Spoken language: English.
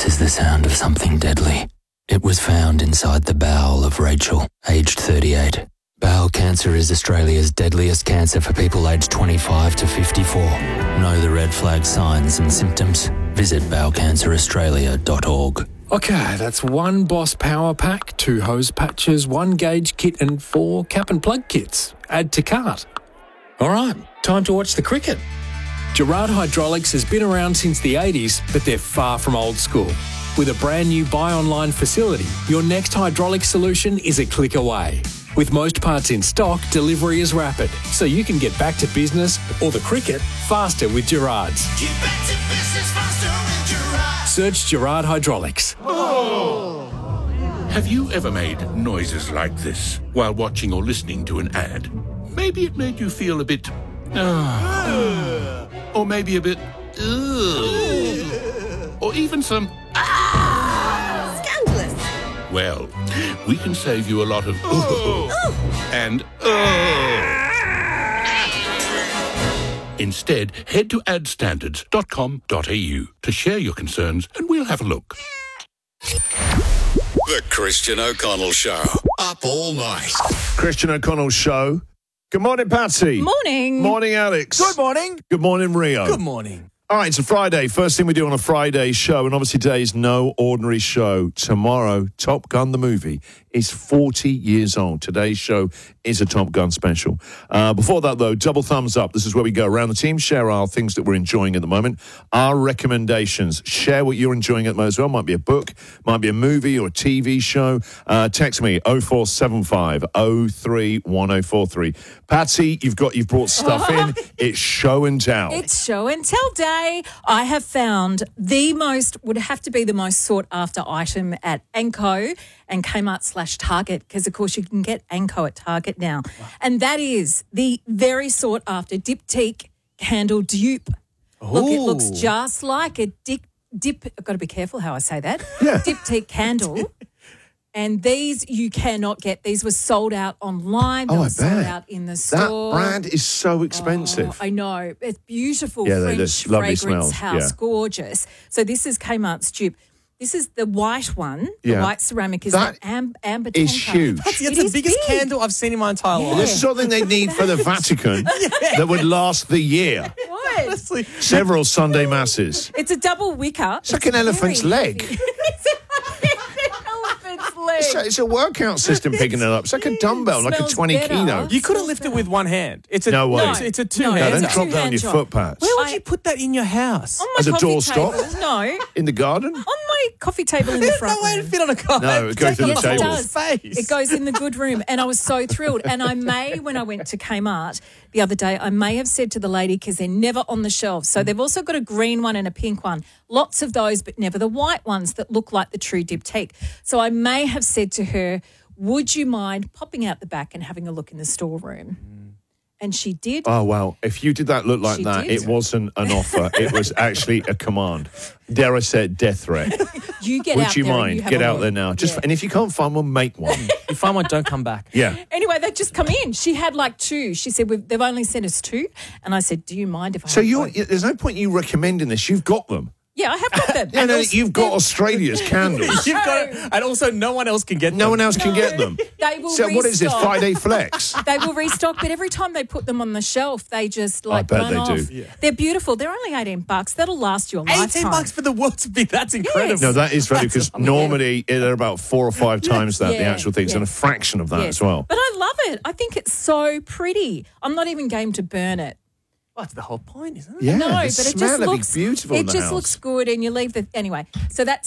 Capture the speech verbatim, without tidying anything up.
This is the sound of something deadly. It was found inside the bowel of Rachel, aged thirty-eight. Bowel cancer is Australia's deadliest cancer for people aged twenty-five to fifty-four. Know the red flag signs and symptoms? Visit bowel cancer australia dot org. Okay, that's one Boss Power Pack, two hose patches, one gauge kit and four cap and plug kits. Add to cart. All right, time to watch the cricket. Gerard Hydraulics has been around since the eighties, but they're far from old school. With a brand new buy online facility, your next hydraulic solution is a click away. With most parts in stock, delivery is rapid, so you can get back to business or the cricket faster with Gerard's. Get back to business faster with Gerard. Search Gerard Hydraulics. Oh. Have you ever made noises like this while watching or listening to an ad? Maybe it made you feel a bit... Uh, or maybe a bit... Uh, or even some... Ah, scandalous. Well, we can save you a lot of... Uh, and... Uh. Instead, head to ad standards dot com dot a u to share your concerns and we'll have a look. The Christian O'Connell Show. Up all night. Christian O'Connell Show. Good morning, Patsy. Morning. Morning, Alex. Good morning. Good morning, Rio. Good morning. All right, it's a Friday. First thing we do on a Friday show, and obviously today's no ordinary show. Tomorrow, Top Gun the movie is forty years old. Today's show is a Top Gun special. Uh, before that, though, double thumbs up. This is where we go around the team, share our things that we're enjoying at the moment, our recommendations. Share what you're enjoying at the moment as well. Might be a book, might be a movie or a T V show. Uh, text me, oh four seven five, oh three one oh four three. Patsy, you've got you've brought stuff in. It's show and tell. It's show and tell day. I have found the most, would have to be the most sought after item at Anko and Kmart slash Target, because of course you can get Anko at Target now. And that is the very sought after Diptyque candle dupe. Ooh. Look, it looks just like a dip, dip, I've got to be careful how I say that. Yeah. Diptyque candle. And these you cannot get. These were sold out online. They Oh, were I sold bet. out in the That store. brand is so expensive. Oh, I know. It's beautiful Yeah, they- French they're lovely fragrance smells, house. yeah. Gorgeous. So this is Kmart's dupe. This is the white one. The Yeah. white ceramic is That an am- amber is tonka. huge. That's It the is biggest big. candle I've seen in my entire Yeah. life. This is something they need for the Vatican that would last the year. What? Honestly. Several Sunday masses. It's a double wicker. It's like an elephant's leg. It's an elephant's leg. It's a, it's a workout system picking it up. It's like a dumbbell, like a Smells twenty better. kilo. You couldn't lift it with one hand. It's a No way. It's, it's a two No, No, hand. don't it's a drop down two-hand your job. foot pads. Where would I- you put that in your house? On my As a coffee doorstop? table. No. In the garden? On my coffee table in the There's front no way to room. fit on a car. No, it goes through the Yes, table. it does. Face. It goes in the good room. And I was so thrilled. And I may, when I went to Kmart the other day, I may have said to the lady, because they're never on the shelves. So they've also got a green one and a pink one. Lots of those, but never the white ones that look like the true Diptyque. So I may have said to her, would you mind popping out the back and having a look in the storeroom? And she did. Oh, wow. If you did that look like She that, did. it wasn't an offer. It was actually a command. Dare I say, it, death threat. You get Would out you there and mind? you have Get a out look. there now. Just Yeah. And if you can't find one, make one. You find one, don't come back. Yeah. Anyway, they just come in. She had like two. She said, We've, they've only sent us two. And I said, do you mind if I So have you're, both? there's no point you recommending this. You've got them. Yeah, I have got them. Yeah, And no, also- you've got they're- Australia's candles. You've got it. And also, no one else can get them. No one else can get them. They will So what is this, restock. Friday Flex? They will restock, but every time they put them on the shelf, they just like bet run they off. do. Yeah. They're beautiful. They're only eighteen bucks. That'll last you a eighteen lifetime. bucks for the world to be. That's incredible. No, that is very, because normally they're about four or five times that, the Yeah, actual things, yeah. and a fraction of that Yes. as well. But I love it. I think it's so pretty. I'm not even game to burn it. Well, that's the whole point, isn't it? Yeah, No, the but it smell just would looks be beautiful It in the just house. looks good, and you leave the anyway. So that's